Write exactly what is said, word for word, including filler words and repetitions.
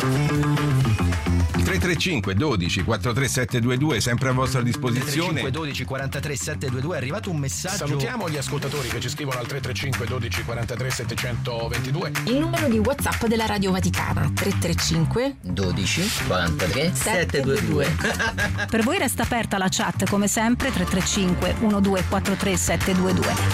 tre tre cinque dodici quarantatré settecentoventidue sempre a vostra disposizione. tre tre cinque dodici quarantatré settecentoventidue. È arrivato un messaggio. Salutiamo gli ascoltatori che ci scrivono al tre tre cinque dodici quarantatré settecentoventidue. Il numero di WhatsApp della Radio Vaticana tre tre cinque dodici quarantatré settecentoventidue. Per voi resta aperta la chat come sempre tre tre cinque uno due quattro tre settecentoventidue.